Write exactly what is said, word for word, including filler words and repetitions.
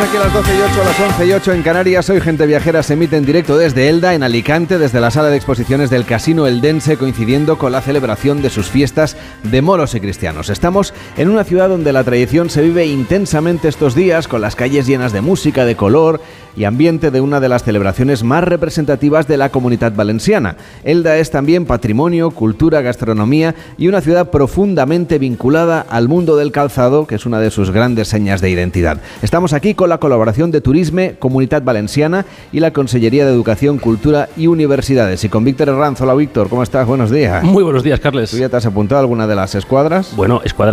aquí a las doce y ocho, a las once y ocho en Canarias. Hoy Gente Viajera se emite en directo desde Elda, en Alicante, desde la sala de exposiciones del Casino Eldense, coincidiendo con la celebración de sus fiestas de moros y cristianos. Estamos en una ciudad donde la tradición se vive intensamente estos días, con las calles llenas de música, de color y ambiente de una de las celebraciones más representativas de la Comunitat Valenciana. Elda es también patrimonio, cultura, gastronomía y una ciudad profundamente vinculada al mundo del calzado, que es una de sus grandes señas de identidad. Estamos aquí con la colaboración de Turisme, Comunitat Valenciana y la Consellería de Educación, Cultura y Universidades. Y con Víctor Herranz. Hola Víctor, ¿cómo estás? Buenos días. Muy buenos días, Carles. ¿Tú ya te has apuntado a alguna de las escuadras? Bueno, escuadra